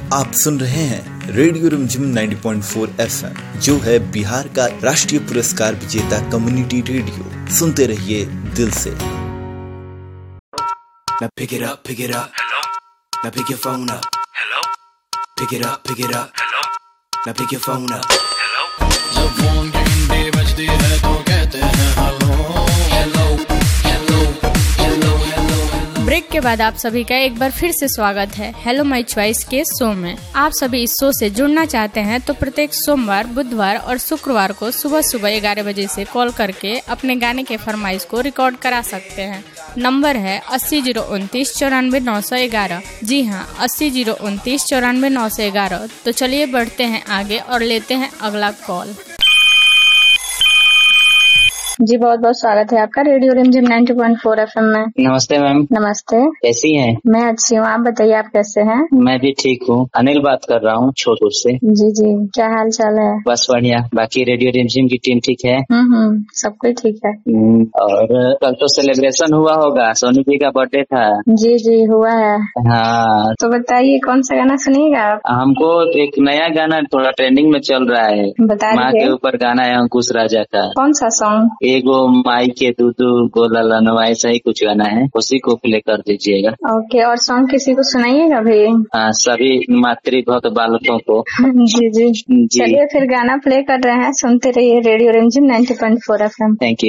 आप सुन रहे हैं रेडियो रिमझिम 90.4 FM, जो है बिहार का राष्ट्रीय पुरस्कार विजेता कम्युनिटी रेडियो। सुनते रहिए दिल से। Now pick it up, hello. Now pick your phone up, hello. Pick it up, hello. Now pick your phone up, hello. जब फोन की घंटी बजती है तो कहते हैं hello hello hello hello hello. Break के बाद आप सभी का एक बार फिर से स्वागत है हेलो माय चॉइस के शो में। आप सभी इस शो से जुड़ना चाहते हैं तो प्रत्येक सोमवार, बुधवार और शुक्रवार को सुबह 11 बजे से कॉल करके अपने गाने के फरमाइश को रिकॉर्ड करा सकते हैं। नंबर है 80 029 94 911। जी हाँ, 80 029 94 911। तो चलिए बढ़ते हैं आगे और लेते हैं अगला कॉल। जी बहुत बहुत स्वागत है आपका रेडियो रिमझिम 90.4 FM में। नमस्ते मैम। नमस्ते। कैसी हैं? मैं अच्छी हूँ, आप बताइए आप कैसे हैं? मैं भी ठीक हूँ। अनिल बात कर रहा हूँ छोटपुर से। जी जी, क्या हाल चाल है? बस बढ़िया। बाकी रेडियो रिमझिम की टीम ठीक है? सब कोई ठीक है। और कल तो सेलिब्रेशन हुआ होगा, सोनू जी का बर्थडे था। जी जी हुआ है। हाँ, तो बताइए कौन सा गाना सुनिएगा आप? हमको एक नया गाना थोड़ा ट्रेंडिंग में चल रहा है, माँ के ऊपर गाना है अंकुश राजा का। कौन सा सॉन्ग? एगो माई के दूधू गोला लनवा, ऐसा ही कुछ गाना है, उसी को प्ले कर दीजिएगा। ओके, और सॉन्ग किसी को सुनाइएगा भी? हाँ, सभी मातृभक्त बालकों को। जी जी, चलिए फिर गाना प्ले कर रहे हैं, सुनते रहिए रेडियो रिमझिम 90.4 FM। Thank you.